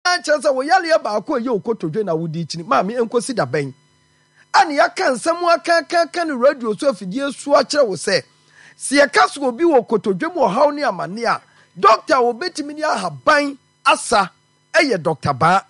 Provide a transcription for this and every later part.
chance wo yale ba ko ye okotodwe na wudi chini maame enkosi da ben ani yaka nsam aka ne radio so afidie su a kire wo se ye kaso obi wo okotodwe mu haw ne amane a doctor obetimi ni ahaban asa eye doctor ba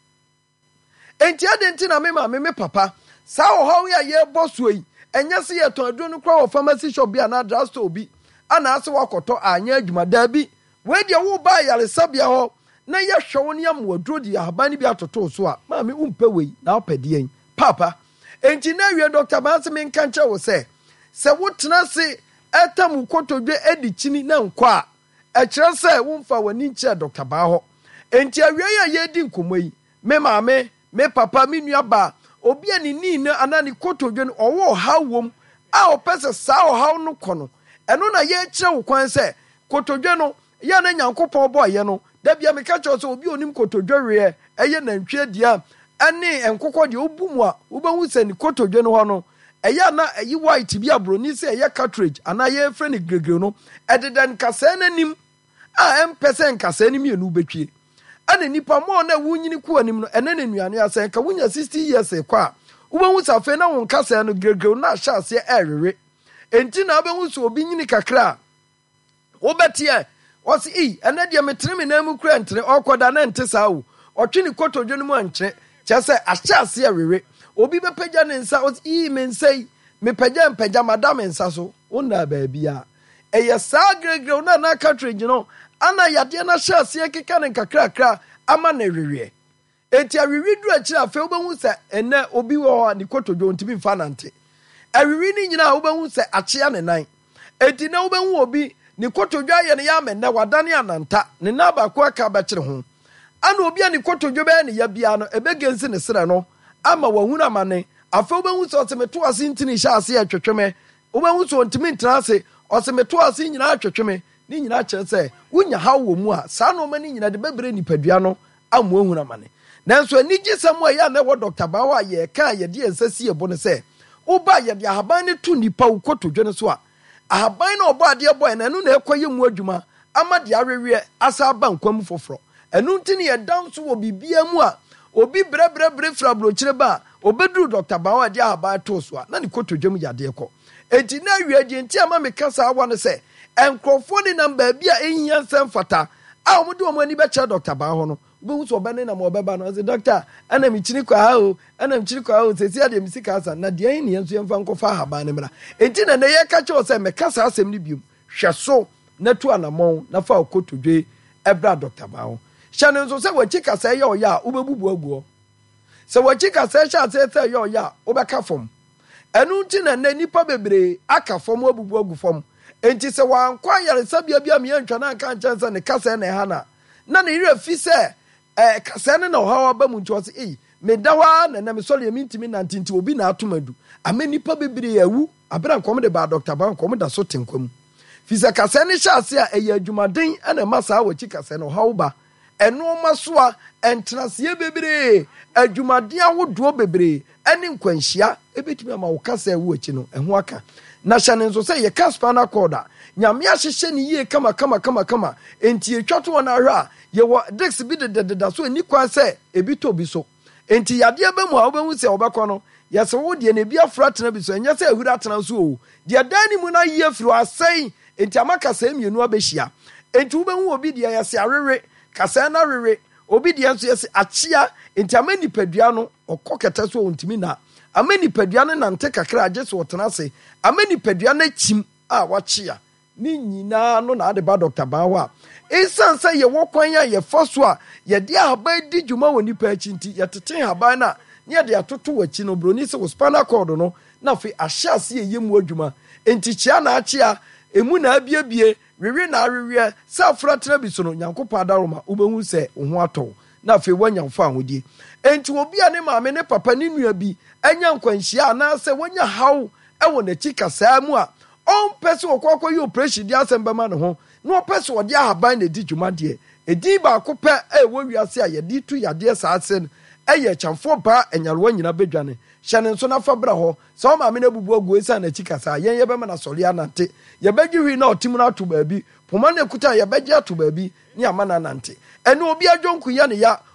enti adenti na me maame me papa sa haw ya ye boso yi enya se ye ton aduro no kra wo pharmacy shop bi ana drugstore bi ana ase wakoto anya adwuma da bi we de wo ba yare sabia ho na ye hwewo ne am waduro di ahaban bi atoto so a maame umpe we na opede papa enti na wie doctor ba se me nka nche wo se wotena se etam kotodwe edi chini na nkwa a kire se womfa wani nche doctor ba ho enti awie ya ye di nkomoyi me maame me papa me nua ba obi ani ni na anani kotodwe no owo hawom a opese sa haw no kono eno na ye kire wo kwan se kotodwe no ya na nyankopon bo ye no da bia me ka cho so obi onim kotodwe we eye na ntwe dia ani enkokọ de obumu a ubehu se ni kotodwe no ho no eya na eyi white bi abroni se eye cartridge ana ye frɛ ne gregre no ededen kasa nanim a empese nkasa nim ye no betwie ana nipa mo na wunyini ku anim no ene ne nuane asen ka wunya 60 years ekwa ubehu sa fe na won kasa no gregre na ahya ase erere enti na ubehu so obi nyini kakra obetie osi ene de metreme na mu kura ntre okoda na nte saa wo otwe ni kotodwe no mu ankyere kyese ahya ase erere obi bepagya ne nsa osi mensei mepagya madam nsa so wona baabia eye saa gregre na cartridge no ana yade na hya ase keka ne kakra ama na erere enti awiri du akira afa obehu se ene obi wo ni kotodwe ntimi mfa nante awiri ni nyina obehu se akyea ne nan enti na obehu obi ni kotodwe aye ne ya menne wadane ananta ne na ba ko aka ba kire ho ana obi ani kotodwe be ne ya bia no ebegensi ne sere no ama wahuna mane afa obehu so osemeto ase ntini hya ase atwetweme obehu so ntimi ntra ase osemeto ase nyina atwetweme ni nyina kire se wunya hawo mu a saa no mani nyina de bebre nipadua no amu ahuna mane nanso anigye samu a ya na wo Dr. Bawa ye ka ye de ensasi ebo ne se oba ye de ahaban ne tu nipa wo kotodwe ne so a ahaban na obo ade boy na enu na ekoye mu adwuma ama de awewe asa ba nkwam foforo enu ntini ye dan so wo bibia mu a obi bre fra brochire ba obeduru Dr. Bawa de ahaban to so a na ne kotodwe mu yade ekọ enti na awie de enti ama me kasa awa ne se enkrofo ni namba bia ehia nsem fata a omude omani be cha Dr. Bawa no bu so bane na mo beba no say doctor ana mi chiri kwa ha sesi ade mi sika asa na de yin yenso yemfa nkofa haba ne mra enti na ye ka che o say me kasa asem ni biom hweso na tu anamon na fa okotodwe ebra Dr. Bawo hya ne nso say wachi kasa ye o ya ubebubu aguo se wachi kasa hya say ye o ya ubeka fom enu nti na nipa bebre aka fom abubu agu fom enti se wankwa yare sabia bia me antwa na aka nchansa ne kasa na ha na ne ire fi se kasa ne na hawa ba mu nti o se me dawa na me sole mi ntimi na ntinti obi na atomadu ameni pa bebre yawu abra nkom de ba Dr. Bawo nkom da so tenkwam fi se kasa ne hya ase a eya adwumaden ana masa wachi kasa no hawo ba eno maso a entrasie bebre adwumaden awodo bebre ene nkwanhia ebetumi ama wo kasa ewu achi no eho aka na hyane nso se ye kaspana koda nyame ahyehye ne yie kama enti etwato na hwa ye wo dex bi de so eni kwa se ebi to bi so enti yade ba mu a obehu se obekọ no yese wo de na bi afra tena bi so enye se ahura tena so o de dani mu na yie firi asai enti amaka se mienu abehia enti obehu obi de yese arere kasa na rere obi de nso yese achia enti amani padua no okoketa so ontimi na amani padua no nante kakra agye so tena se amani padua na chim a wachia ni nyina no na ade ba Dr. Bawa insan say ye wokwan ya ye foso a ye de ahaban di dwuma woni pa achinti ye tete haban na ne de atoto wachi no broni se wo spinal cord no na fe ahya se ye yemu adwuma enti chia na achia emu na abiebie wewe na awewe sa fra tena bi so no nyankopɔ adaroma ubehu se ho atɔ na fe wanya mfa ahodie enti obi a ne maame ne papa ne nua bi anya nkwanhia na se wanya haw ewo na chi kasa mu a on pese okoko yi operation di asemba ma ne ho no pese odi ahaban na di dwuma de edi ba ko pe wo wiase a ye di tu yade sa asen eye chamfo ba enyarwa nyina bedwane hyane nso na fa bra ho so ma me na bubu agu esa na chikasa yen ye be ma na sori anante ye begyi wi na otimu na to baabi poma na kuta ye begyi ato baabi ni ama na nante ene obi adwonku ya ne ya